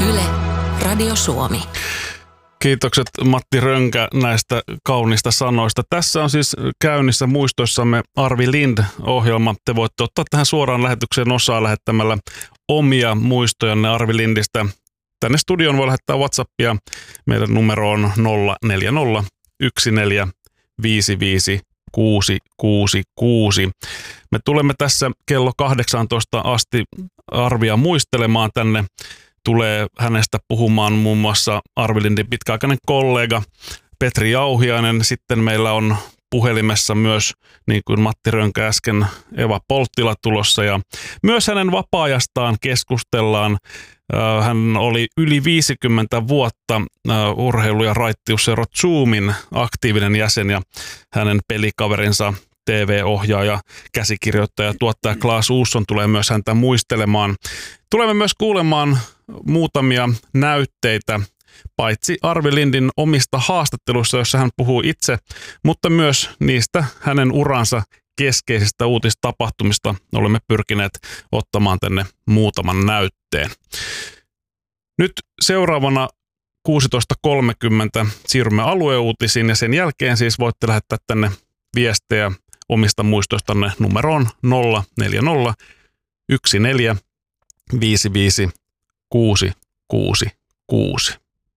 Yle, Radio Suomi. Kiitokset Matti Rönkä näistä kaunista sanoista. Tässä on siis käynnissä muistoissamme Arvi Lind-ohjelma. Te voitte ottaa tähän suoraan lähetykseen osaa lähettämällä omia muistojanne Arvi Lindistä. Tänne studioon voi lähettää WhatsAppia. Meidän numero on 040 14 666. Me tulemme tässä kello 18 asti Arvia muistelemaan tänne. Tulee hänestä puhumaan muun muassa Arvi Lindin pitkäaikainen kollega Petri Jauhiainen. Sitten meillä on puhelimessa myös, niin kuin Matti Rönkä äsken, Eva Polttila tulossa. Ja myös hänen vapaa-ajastaan keskustellaan. Hän oli yli 50 vuotta urheilu- ja raittiusseura Zoomin aktiivinen jäsen ja hänen pelikaverinsa TV-ohjaaja, käsikirjoittaja, tuottaja Claes Olsson tulee myös häntä muistelemaan. Tulemme myös kuulemaan muutamia näytteitä, paitsi Arvi Lindin omista haastatteluissa, joissa hän puhuu itse, mutta myös niistä hänen uransa keskeisistä uutistapahtumista olemme pyrkineet ottamaan tänne muutaman näytteen. Nyt seuraavana 16.30 siirrymme alueuutisiin ja sen jälkeen siis voitte lähettää tänne viestejä omista muistoistanne numeroon 040 14 55 666.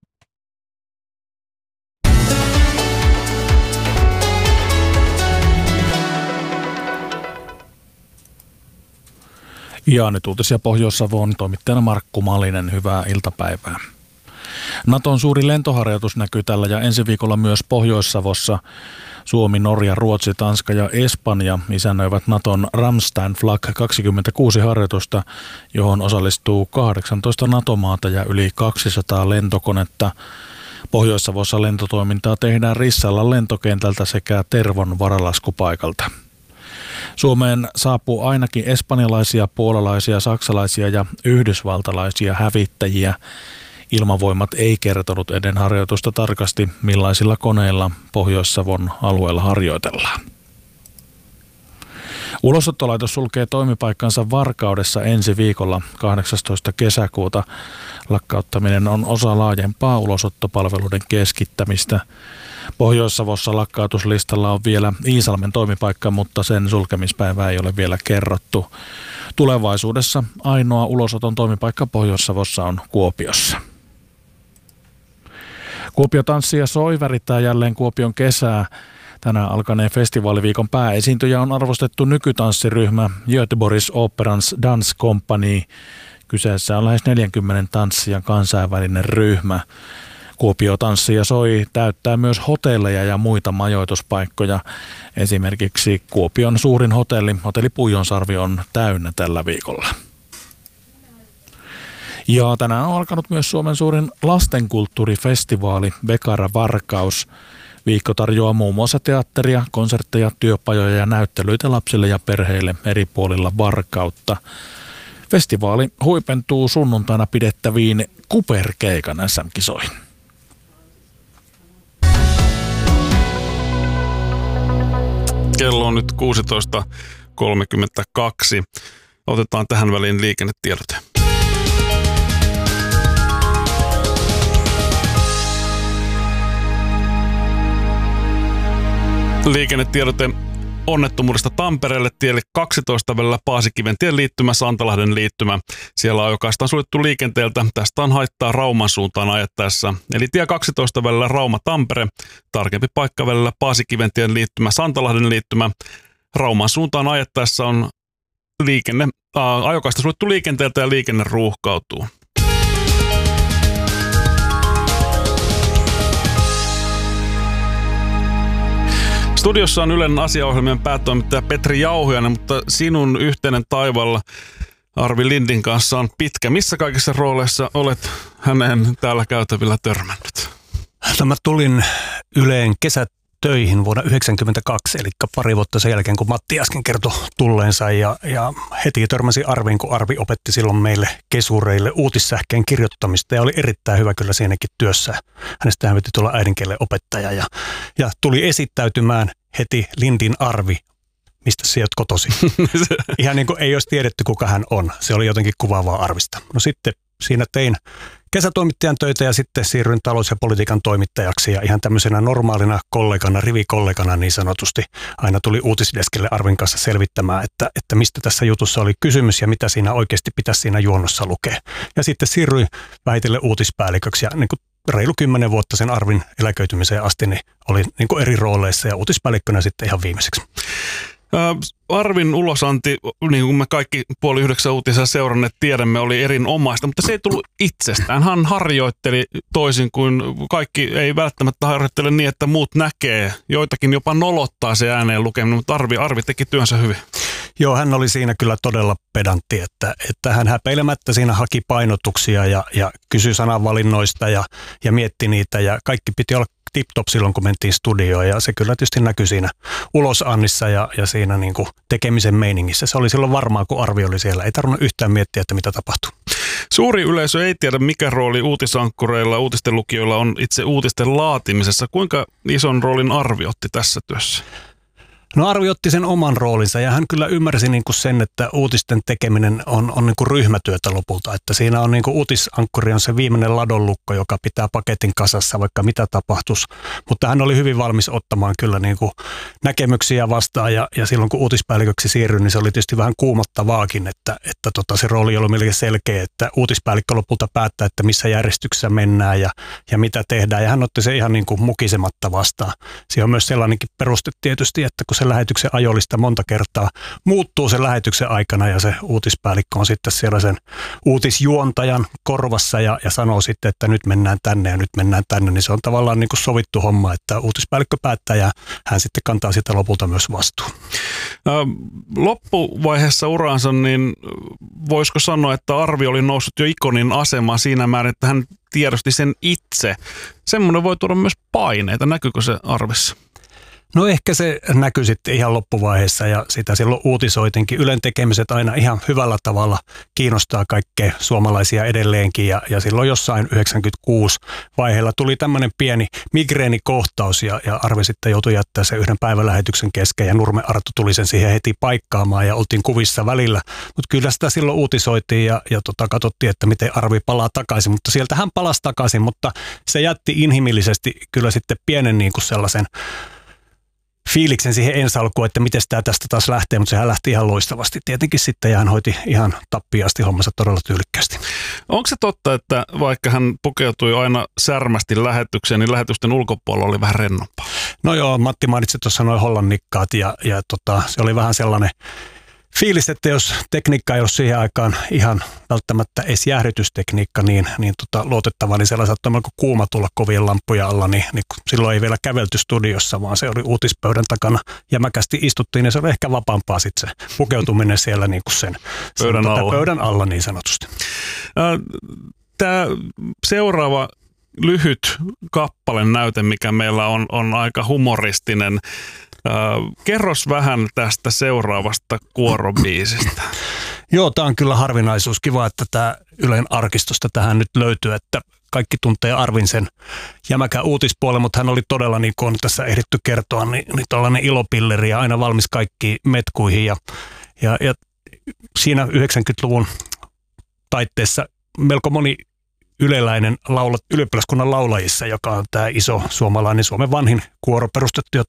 Ja nyt uutisia Pohjois-Savoon, toimittajana Markku Malinen, hyvää iltapäivää. Naton suuri lentoharjoitus näkyy tällä ja ensi viikolla myös Pohjois-Savossa. Suomi, Norja, Ruotsi, Tanska ja Espanja isännöivät Naton Ramstein Flag 26 harjoitusta, johon osallistuu 18 NATO-maata ja yli 200 lentokonetta. Pohjois-Savossa lentotoimintaa tehdään Rissallan lentokentältä sekä Tervon varalaskupaikalta. Suomeen saapuu ainakin espanjalaisia, puolalaisia, saksalaisia ja yhdysvaltalaisia hävittäjiä. Ilmavoimat ei kertonut ennen harjoitusta tarkasti, millaisilla koneilla Pohjois-Savon alueella harjoitellaan. Ulosottolaitos sulkee toimipaikkansa Varkaudessa ensi viikolla 18. kesäkuuta. Lakkauttaminen on osa laajempaa ulosottopalveluiden keskittämistä. Pohjois-Savossa lakkautuslistalla on vielä Iisalmen toimipaikka, mutta sen sulkemispäivää ei ole vielä kerrottu. Tulevaisuudessa ainoa ulosoton toimipaikka Pohjois-Savossa on Kuopiossa. Kuopio tanssii ja soi värittää jälleen Kuopion kesää. Tänään alkaneen festivaaliviikon pääesiintyjä on arvostettu nykytanssiryhmä Göteborgs Operans Dance Company. Kyseessä on lähes 40 tanssijan kansainvälinen ryhmä. Kuopio tanssii ja soi täyttää myös hotelleja ja muita majoituspaikkoja. Esimerkiksi Kuopion suurin hotelli Puijonsarvi on täynnä tällä viikolla. Ja tänään on alkanut myös Suomen suurin lastenkulttuurifestivaali Bekara Varkaus. Viikko tarjoaa muun muassa teatteria, konsertteja, työpajoja ja näyttelyitä lapsille ja perheille eri puolilla Varkautta. Festivaali huipentuu sunnuntaina pidettäviin Kuperkeikan SM-kisoihin. Kello on nyt 16.32. Otetaan tähän väliin liikennetiedote. Liikennetiedote onnettomuudesta Tampereelle tielle 12 välillä Paasikiventien liittymä, Santalahden liittymä. Siellä on oikeastaan suljettu liikenteeltä. Tästä on haittaa Rauman suuntaan ajettaessa. Eli tie 12 välillä Rauma-Tampere, tarkempi paikka välillä Paasikiventien liittymä, Santalahden liittymä. Rauman suuntaan ajettaessa on ajokaista suljettu liikenteeltä ja liikenne ruuhkautuu. Studiossa on Ylen asiaohjelmien päätoimittaja Petri Jauhiainen, mutta sinun yhteinen taival Arvi Lindin kanssa on pitkä. Missä kaikissa rooleissa olet häneen täällä käytävillä törmännyt? Mä tulin Yleen kesätöihin vuonna 1992, eli pari vuotta sen jälkeen, kun Matti äsken kertoi tulleensa. Ja heti törmäsin Arviin, kun Arvi opetti silloin meille kesureille uutissähkeen kirjoittamista. Ja oli erittäin hyvä kyllä siinäkin työssä. Hänestähän piti tulla äidinkielen opettaja ja tuli esittäytymään heti Lindin Arvi. Mistä sä oot kotosi? Ihan niin kuin ei olisi tiedetty, kuka hän on. Se oli jotenkin kuvaavaa Arvista. No sitten siinä tein kesätoimittajan töitä ja sitten siirryin talous- ja politiikan toimittajaksi ja ihan tämmöisenä normaalina kollegana, rivikollegana niin sanotusti aina tuli uutisdeskille Arvin kanssa selvittämään, että mistä tässä jutussa oli kysymys ja mitä siinä oikeasti pitäisi siinä juonnossa lukea. Ja sitten siirryin vähitellen uutispäälliköksi ja niin kuin reilu 10 vuotta sen Arvin eläköitymiseen asti niin olin niin kuin eri rooleissa ja uutispäällikkönä sitten ihan viimeiseksi. Arvin ulosanti, niin kuin me kaikki 8:30 uutisia seuranneet tiedämme, oli erinomaista, mutta se ei tullut itsestään. Hän harjoitteli toisin kuin kaikki ei välttämättä harjoittele niin, että muut näkee. Joitakin jopa nolottaa se ääneen lukeminen, mutta Arvi teki työnsä hyvin. Joo, hän oli siinä kyllä todella pedantti, että hän häpeilemättä siinä haki painotuksia ja kysyi sananvalinnoista ja mietti niitä ja kaikki piti olla tip-top silloin, kun mentiin studioon ja se kyllä tietysti näkyi siinä ulosannissa ja siinä niin kuin tekemisen meiningissä. Se oli silloin varmaa, kun Arvi oli siellä. Ei tarvinnut yhtään miettiä, että mitä tapahtuu. Suuri yleisö ei tiedä, mikä rooli uutisankkureilla, uutisten lukijoilla on itse uutisten laatimisessa. Kuinka ison roolin Arvi otti tässä työssä? No Arvi otti sen oman roolinsa ja hän kyllä ymmärsi niin kuin sen, että uutisten tekeminen on niin kuin ryhmätyötä lopulta. Että siinä on niin kuin uutisankkuri on se viimeinen ladonlukko, joka pitää paketin kasassa, vaikka mitä tapahtuisi. Mutta hän oli hyvin valmis ottamaan kyllä niin kuin näkemyksiä vastaan ja silloin kun uutispäälliköksi siirryin, niin se oli tietysti vähän kuumottavaakin, että se rooli oli melkein selkeä, että uutispäällikkö lopulta päättää, että missä järjestyksessä mennään ja mitä tehdään. Ja hän otti se ihan niin kuin mukisematta vastaan. Siinä on myös sellainenkin peruste tietysti, että kun se lähetyksen ajolista monta kertaa muuttuu sen lähetyksen aikana ja se uutispäällikkö on sitten siellä sen uutisjuontajan korvassa ja sanoo sitten, että nyt mennään tänne ja nyt mennään tänne, niin se on tavallaan niin kuin sovittu homma, että uutispäällikkö päättää ja hän sitten kantaa sitä lopulta myös vastuun. Loppuvaiheessa uraansa, niin voisiko sanoa, että Arvi oli noussut jo ikonin asemaan siinä määrin, että hän tiedosti sen itse. Semmoinen voi tuoda myös paineita. Näkyykö se Arvissa? No ehkä se näkyy sitten ihan loppuvaiheessa ja sitä silloin uutisoitinkin. Ylen tekemiset aina ihan hyvällä tavalla kiinnostaa kaikkea suomalaisia edelleenkin ja silloin jossain 96 vaiheella tuli tämmöinen pieni migreenikohtaus ja Arvi sitten joutui jättää sen yhden päivälähetyksen kesken ja Nurme Arttu tuli sen siihen heti paikkaamaan ja oltiin kuvissa välillä. Mutta kyllä sitä silloin uutisoitiin ja katsottiin, että miten Arvi palaa takaisin, mutta sieltä hän palasi takaisin, mutta se jätti inhimillisesti kyllä sitten pienen niin kuin sellaisen fiiliksen siihen ensi alkuun, että miten tämä tästä taas lähtee, mutta sehän lähti ihan loistavasti tietenkin sitten ja hän hoiti ihan tappiin asti hommansa todella tyylikkäästi. Onko se totta, että vaikka hän pukeutui aina särmästi lähetykseen, niin lähetysten ulkopuolella oli vähän rennompaa? No joo, Matti mainitsi tuossa noin hollannikkaat ja se oli vähän sellainen fiilis, että jos tekniikka ei ollut siihen aikaan ihan välttämättä edes jäähdytystekniikka niin luotettava, niin siellä saattoi melko kuuma tulla kovien lampuja alla, niin silloin ei vielä kävelty studiossa, vaan se oli uutispöydän takana jämäkästi istuttiin ja se oli ehkä vapaampaa sitten se pukeutuminen siellä niin kuin sen pöydän alla niin sanotusti. Tämä seuraava lyhyt kappale näyte, mikä meillä on aika humoristinen. Kerros vähän tästä seuraavasta kuorobiisistä. Joo, tämä on kyllä harvinaisuus. Kiva, että tämä Ylen arkistosta tähän nyt löytyy, että kaikki tuntee Arvin sen jämäkän uutispuolen, mutta hän oli todella, niin kuin on tässä ehditty kertoa, niin tällainen ilopilleri ja aina valmis kaikkiin metkuihin. Ja siinä 90-luvun taitteessa melko moni yleläinen ylioppilaskunnan laulajissa, joka on tämä iso suomalainen, Suomen vanhin kuoro, perustettu jo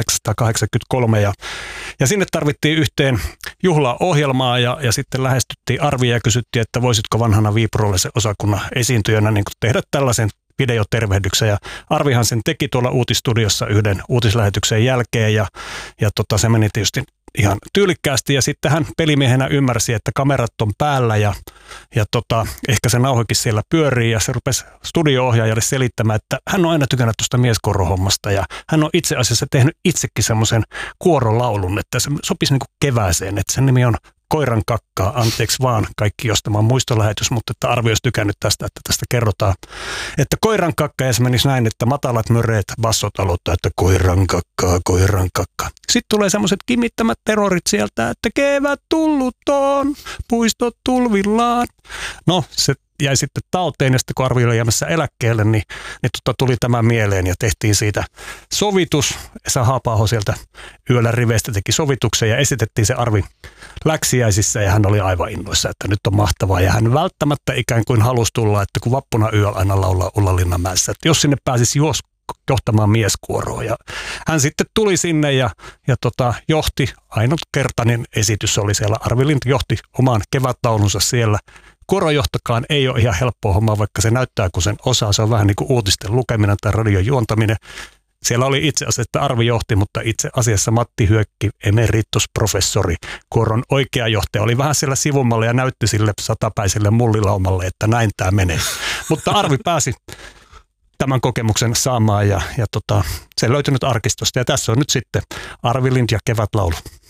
1883. Ja sinne tarvittiin yhteen juhlaohjelmaa ja sitten lähestyttiin Arvia ja kysyttiin, että voisitko vanhana viipurollisen osakunnan esiintyjänä niin tehdä tällaisen videotervehdyksen. Ja Arvihan sen teki tuolla uutistudiossa yhden uutislähetyksen jälkeen ja se meni tietysti ihan tyylikkäästi ja sitten hän pelimiehenä ymmärsi, että kamerat on päällä ja ehkä se nauhoikin siellä pyörii ja se rupesi studio-ohjaajalle selittämään, että hän on aina tykännyt tuosta mieskuorohommasta ja hän on itse asiassa tehnyt itsekin semmoisen kuorolaulun, että se sopisi niin kuin kevääseen, että sen nimi on Koiran kakkaa, anteeksi vaan kaikki, jos tämä on muistolähetys, mutta että Arvi olisi tykännyt tästä, että tästä kerrotaan. Että koiran kakka, ja se menisi näin, että matalat möreet, bassot aloittaa, että koiran kakkaa, koiran kakkaa. Sitten tulee semmoiset kimittämät terrorit sieltä, että kevät tullut on, puistot tulvillaan. No, se jäi sitten talteen, ja sitten kun Arvi oli jäämässä eläkkeelle, niin tuli tämä mieleen ja tehtiin siitä sovitus. Esa Haapaho sieltä yöllä riveistä teki sovituksen ja esitettiin se Arvi läksiäisissä, ja hän oli aivan innoissa, että nyt on mahtavaa, ja hän välttämättä ikään kuin halusi tulla, että kun vappuna yöllä aina laulaa Ullalinnanmäessä, että jos sinne pääsisi johtamaan mieskuoroa. Ja hän sitten tuli sinne ja johti, ainutkertainen esitys oli siellä. Arvi Lind johti oman kevättaulunsa siellä. Kuorojohtokaan ei ole ihan helppoa hommaa, vaikka se näyttää, kun sen osaa. Se on vähän niin kuin uutisten lukeminen tai radion juontaminen. Siellä oli itse asiassa, että Arvi johti, mutta itse asiassa Matti Hyökki, emeritusprofessori, kuoron oikea johtaja, oli vähän siellä sivummalla ja näytti sille satapäiselle mullilaumalle, että näin tämä menee. Mutta Arvi pääsi tämän kokemuksen saamaan ja se löytynyt arkistosta. Ja tässä on nyt sitten Arvi Lind ja kevätlaulu.